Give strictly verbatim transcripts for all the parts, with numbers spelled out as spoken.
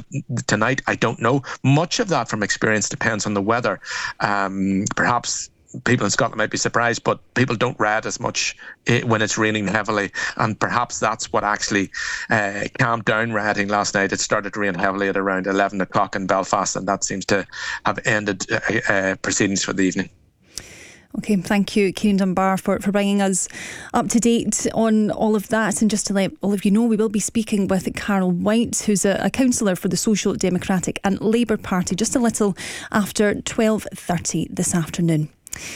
tonight? I don't know. Much of that, from experience, depends on the weather. Um, perhaps people in Scotland might be surprised, but people don't riot as much when it's raining heavily, and perhaps that's what actually uh, calmed down rioting last night. It started to rain heavily at around eleven o'clock in Belfast, and that seems to have ended uh, uh, proceedings for the evening. OK, thank you, Ciarán Dunbar, for, for bringing us up to date on all of that. And just to let all of you know, we will be speaking with Carol White, who's a, a councillor for the Social Democratic and Labour Party, just a little after twelve thirty this afternoon.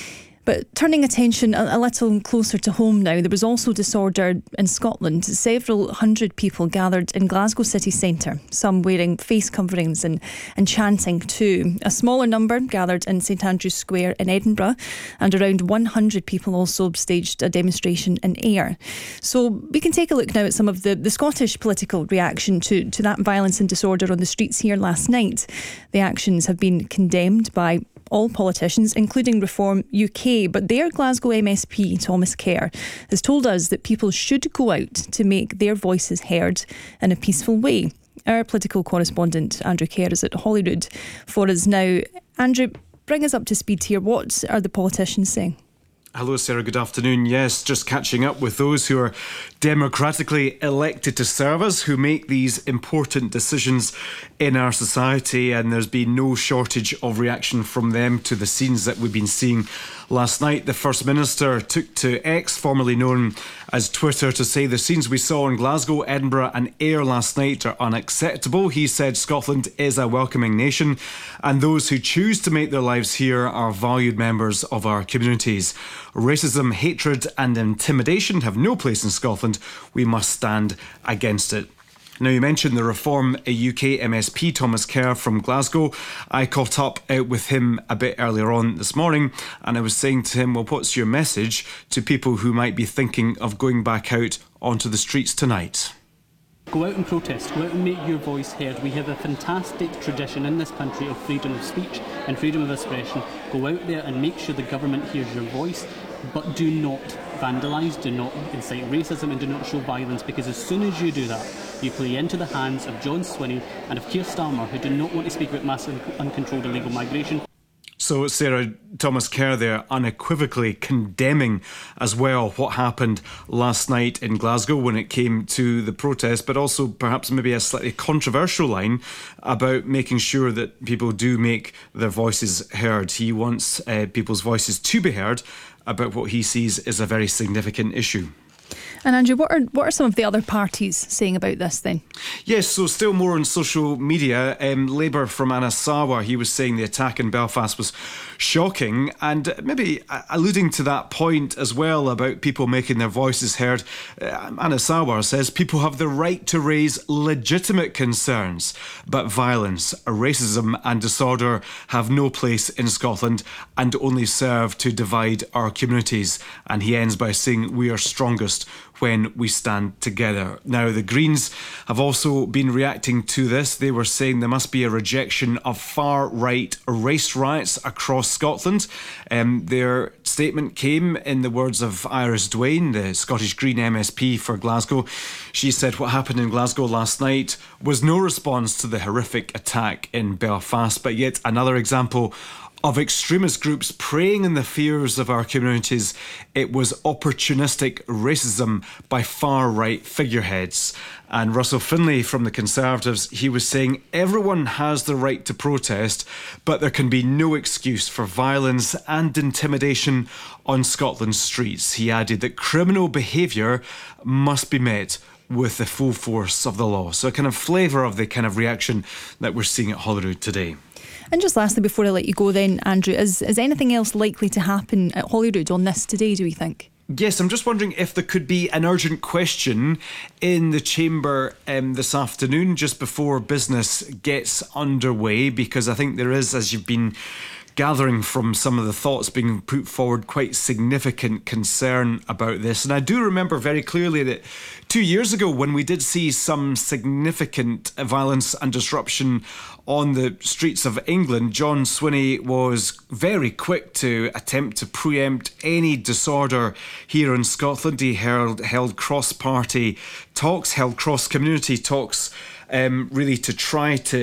But turning attention a, a little closer to home now, there was also disorder in Scotland. Several hundred people gathered in Glasgow city centre, some wearing face coverings and, and chanting too. A smaller number gathered in St Andrew's Square in Edinburgh, and around one hundred people also staged a demonstration in Ayr. So we can take a look now at some of the, the Scottish political reaction to, to that violence and disorder on the streets here last night. The actions have been condemned by all politicians, including Reform U K, but their Glasgow M S P, Thomas Kerr, has told us that people should go out to make their voices heard in a peaceful way. Our political correspondent, Andrew Kerr, is at Holyrood for us now. Andrew, bring us up to speed here. What are the politicians saying? Hello, Sarah. Good afternoon. Yes, just catching up with those who are democratically elected to serve us, who make these important decisions in our society, and there's been no shortage of reaction from them to the scenes that we've been seeing last night. The First Minister took to X, formerly known as Twitter, to say the scenes we saw in Glasgow, Edinburgh and Ayr last night are unacceptable. He said Scotland is a welcoming nation, and those who choose to make their lives here are valued members of our communities. Racism, hatred and intimidation have no place in Scotland. We must stand against it. Now, you mentioned the Reform U K M S P, Thomas Kerr from Glasgow. I caught up uh, with him a bit earlier on this morning, and I was saying to him, well, what's your message to people who might be thinking of going back out onto the streets tonight? Go out and protest, go out and make your voice heard. We have a fantastic tradition in this country of freedom of speech and freedom of expression. Go out there and make sure the government hears your voice, but do not vandalise, do not incite racism and do not show violence, because as soon as you do that, you play into the hands of John Swinney and of Keir Starmer, who do not want to speak about mass and uncontrolled illegal migration. So, Sarah, Thomas Kerr there unequivocally condemning as well what happened last night in Glasgow when it came to the protest, but also perhaps maybe a slightly controversial line about making sure that people do make their voices heard. He wants uh, people's voices to be heard about what he sees as a very significant issue. And Andrew, what are what are some of the other parties saying about this then? Yes, so still more on social media. Um, Labour from Anas Sarwar, he was saying the attack in Belfast was shocking, and maybe alluding to that point as well about people making their voices heard. Uh, Anas Sarwar says people have the right to raise legitimate concerns, but violence, racism and disorder have no place in Scotland and only serve to divide our communities. And he ends by saying we are strongest when we stand together. Now, the Greens have also been reacting to this. They were saying there must be a rejection of far-right race riots across Scotland. Um, their statement came in the words of Iris Duane, the Scottish Green M S P for Glasgow. She said what happened in Glasgow last night was no response to the horrific attack in Belfast, but yet another example of extremist groups preying on the fears of our communities. It was opportunistic racism by far-right figureheads. And Russell Finlay from the Conservatives, he was saying everyone has the right to protest, but there can be no excuse for violence and intimidation on Scotland's streets. He added that criminal behaviour must be met with the full force of the law. So a kind of flavour of the kind of reaction that we're seeing at Holyrood today. And just lastly, before I let you go then, Andrew, is, is anything else likely to happen at Holyrood on this today, do we think? Yes, I'm just wondering if there could be an urgent question in the chamber um, this afternoon just before business gets underway, because I think there is, as you've been gathering from some of the thoughts being put forward, quite significant concern about this. And I do remember very clearly that two years ago when we did see some significant violence and disruption on the streets of England, John Swinney was very quick to attempt to preempt any disorder here in Scotland. He held, held cross-party talks, held cross-community talks, um, really to try to